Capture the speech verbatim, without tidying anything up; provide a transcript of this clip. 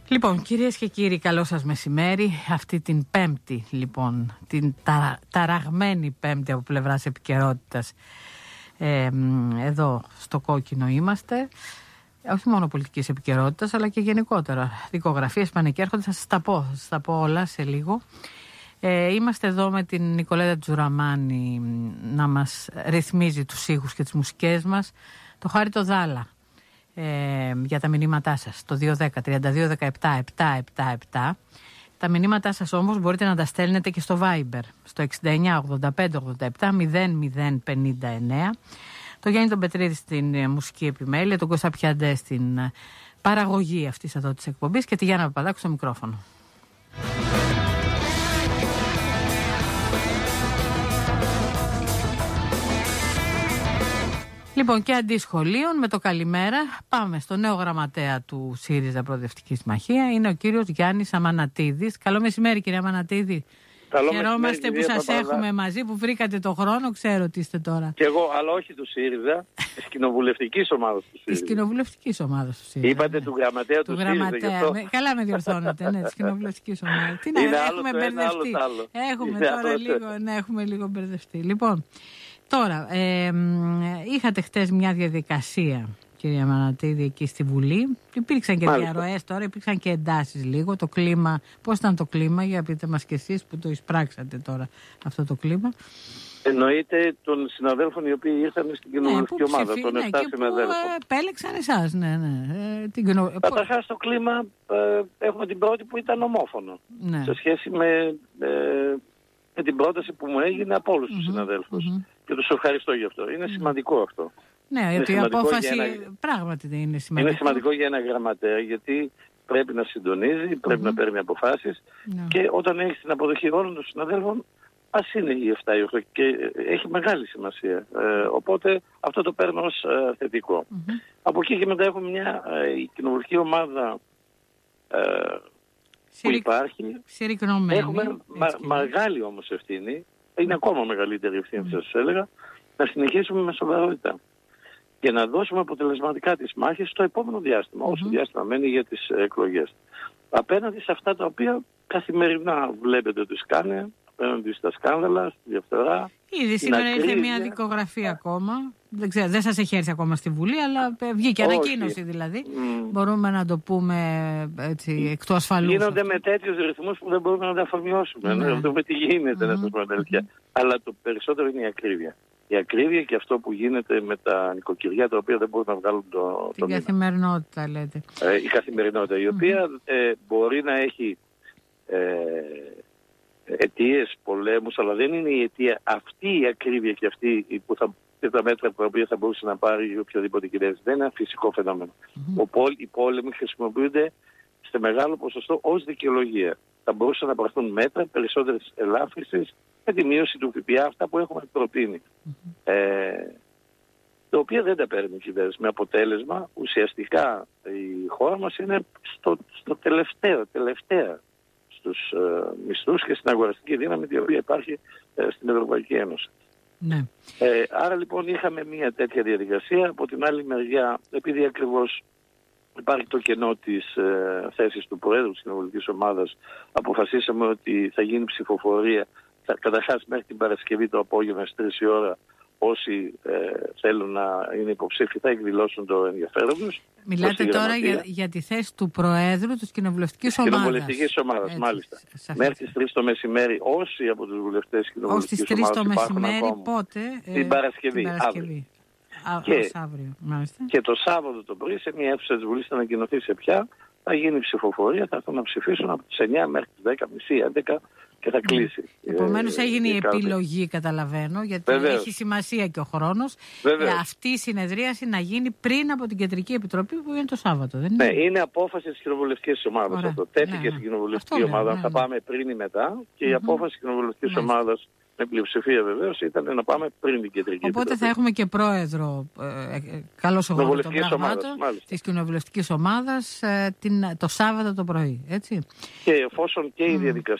Λοιπόν, κυρίες και κύριοι, καλό σας μεσημέρι. Αυτή την Πέμπτη, λοιπόν, την ταρα, ταραγμένη Πέμπτη από πλευράς επικαιρότητας, ε, εδώ στο κόκκινο είμαστε. Όχι μόνο πολιτικής επικαιρότητας, αλλά και γενικότερα. Δικογραφίες πάνε και έρχονται, θα σας τα πω, θα σας τα πω όλα σε λίγο. Ε, είμαστε εδώ με την Νικολέτα Τζουραμάνη να μας ρυθμίζει τους ήχους και τις μουσικές μας. Το Χάρη το Δάλα. Ε, για τα μηνύματά σας το δύο ένα μηδέν τρία δύο ένα επτά επτά επτά επτά. Τα μηνύματά σας όμως μπορείτε να τα στέλνετε και στο Viber στο εξήντα εννιά ογδόντα πέντε ογδόντα επτά μηδέν μηδέν πενήντα εννέα. Το Γιάννη τον Πετρίδη στην μουσική επιμέλεια, τον Κώστα Πιαντέ στην παραγωγή αυτής εδώ της εκπομπής και τη Γιάννα Παπαδάκου στο μικρόφωνο. Λοιπόν, και αντί σχολείων, με το καλημέρα, πάμε στο νέο γραμματέα του ΣΥΡΙΖΑ Προοδευτική Συμμαχία. Είναι ο κύριος Γιάννης Αμανατίδης. Καλό μεσημέρι, κύριε Αμανατίδη. Καλό Χαιρόμαστε μεσημέρι, που σας έχουμε μαζί, που βρήκατε το χρόνο. Ξέρω ότι είστε τώρα. Και εγώ, αλλά όχι του ΣΥΡΙΖΑ, της κοινοβουλευτικής ομάδας του ΣΥΡΙΖΑ. Της κοινοβουλευτικής ομάδας του ΣΥΡΙΖΑ. Είπατε ναι. του γραμματέα του, του ΣΥΡΙΖΑ. Γραμματέα. Αυτό... Με, καλά με διορθώνετε, ναι, της κοινοβουλευτικής ομάδας. Τι να έχουμε μπερδευτεί. Έχουμε είναι τώρα λίγο, ναι, έχουμε λίγο μπερδευτεί. Λοιπόν. Τώρα, ε, είχατε χτες μια διαδικασία, κυρία Μανατίδη, εκεί στη Βουλή. Υπήρξαν και διαρροές τώρα, υπήρξαν και εντάσεις λίγο. Το κλίμα, πώς ήταν το κλίμα, για πείτε μας και εσείς που το εισπράξατε τώρα αυτό το κλίμα. Εννοείται των συναδέλφων οι οποίοι ήρθαν στην κοινοβουλευτική ναι, ομάδα, των επτά ναι, συναδέλφων. Που επέλεξαν εσάς, ναι, ναι. Ε, την κοινο... Καταρχάς το κλίμα, ε, έχουμε την πρώτη που ήταν ομόφωνο. Ναι. Σε σχέση με, ε, με την πρόταση που μου έγινε από όλους mm-hmm, τους συναδέλφους. Mm-hmm. Και τους ευχαριστώ γι' αυτό. Είναι σημαντικό αυτό. Ναι, γιατί η απόφαση ένα... πράγματι δεν είναι σημαντικό. Είναι σημαντικό για ένα γραμματέα, γιατί πρέπει να συντονίζει, πρέπει mm-hmm. να παίρνει αποφάσεις no. και όταν έχει την αποδοχή όλων των συναδέλφων, ας είναι οι επτά ή οκτώ και έχει μεγάλη σημασία. Ε, οπότε αυτό το παίρνω ως ε, θετικό. Mm-hmm. Από εκεί και μετά έχουμε μια ε, η κοινοβουλευτική ομάδα ε, που υπάρχει. Συρρυκνωμένη. Έχουμε μα, μεγάλη όμως ευθύνη. Είναι ακόμα μεγαλύτερη ευθύνη, mm. σας έλεγα, να συνεχίσουμε με σοβαρότητα και να δώσουμε αποτελεσματικά τις μάχες στο επόμενο διάστημα, mm-hmm. όσο διάστημα μένει για τις εκλογές. Απέναντι σε αυτά τα οποία καθημερινά βλέπετε ότι σκάνε, απέναντι στα σκάνδαλα, στη διαφθορά. Ήδη σήμερα ήρθε μια δικογραφία ακόμα. Δεν ξέρω, δεν σας έχει έρθει ακόμα στη Βουλή, αλλά βγήκε ανακοίνωση δηλαδή. Mm. Μπορούμε να το πούμε έτσι, εκ του ασφαλούς. Γίνονται αυτό. Με τέτοιους ρυθμούς που δεν μπορούμε να τα αφομοιώσουμε. Mm. Να δούμε τι γίνεται, mm. να σας πω αλήθεια. Mm. Αλλά το περισσότερο είναι η ακρίβεια. Η ακρίβεια και αυτό που γίνεται με τα νοικοκυριά τα οποία δεν μπορούν να βγάλουν το, την το καθημερινότητα, λέτε. Ε, η καθημερινότητα, η οποία mm. ε, μπορεί να έχει ε, αιτίες, πολέμους, αλλά δεν είναι η αιτία αυτή η ακρίβεια και αυτή που θα, τα μέτρα τα οποία θα μπορούσε να πάρει οποιοδήποτε κυβέρνηση. Δεν είναι ένα φυσικό φαινόμενο. Mm-hmm. Ο πόλ, οι πόλεμοι χρησιμοποιούνται σε μεγάλο ποσοστό ως δικαιολογία. Θα μπορούσαν να πάρθουν μέτρα περισσότερης ελάφρυνσης με τη μείωση του ΦΠΑ, αυτά που έχουμε προτείνει. Mm-hmm. Ε, τα οποία δεν τα παίρνει η κυβέρνηση. Με αποτέλεσμα, ουσιαστικά η χώρα μας είναι στο, στο τελευταίο, τελευταία στους ε, μισθούς και στην αγοραστική δύναμη η οποία υπάρχει ε, στην Ευρωπαϊκή Ένωση. Ναι. Ε, άρα λοιπόν είχαμε μια τέτοια διαδικασία. Από την άλλη μεριά, επειδή ακριβώς υπάρχει το κενό της ε, θέσης του Προέδρου της Κοινοβουλευτικής Ομάδας, αποφασίσαμε ότι θα γίνει ψηφοφορία καταρχάς μέχρι την Παρασκευή το απόγευμα στις τρεις η ώρα. Όσοι ε, θέλουν να είναι υποψήφιοι θα εκδηλώσουν το ενδιαφέρον τους. Μιλάτε τώρα για, για τη θέση του Προέδρου της Κοινοβουλευτικής Ομάδας. Κοινοβουλευτικής Ομάδας, έτσι, μάλιστα. Μέχρι τις τρεις το μεσημέρι, όσοι από τους βουλευτές της Κοινοβουλευτικής Ομάδας υπάρχουν ακόμα. Ως τις τρεις το μεσημέρι πότε? Την Παρασκευή, την Παρασκευή. Αύριο. Και, αύριο μάλιστα. Και το Σάββατο το πρωί σε μια αίθουσα της Βουλής θα ανακοινωθεί σε ποια θα γίνει ψηφοφορία, θα έρθουν να ψηφίσουν από τις εννιά μέχρι τις δέκα, μισή, έντεκα και θα κλείσει. Επομένως έγινε η επιλογή, καταλαβαίνω, γιατί Βεβαίως. Έχει σημασία και ο χρόνος. Ε, αυτή η συνεδρίαση να γίνει πριν από την Κεντρική Επιτροπή που είναι το Σάββατο. Δεν είναι? Ναι, είναι απόφαση της κοινοβουλευτικής ομάδας αυτό. Τέθηκε ναι, στην κοινοβουλευτική ναι, ομάδα, ναι, ναι. θα πάμε πριν ή μετά και mm-hmm. η απόφαση της κοινοβουλευτικής mm-hmm. ομάδας με πλειοψηφία βεβαίως ήταν να πάμε πριν την Κεντρική Οπότε Επιτροπή. Θα έχουμε και πρόεδρο, ε, καλώς εγώ των πραγμάτων, της κοινοβουλευτικής ομάδας ε, την, το Σάββατο το πρωί, έτσι. Και εφόσον και η διαδικασία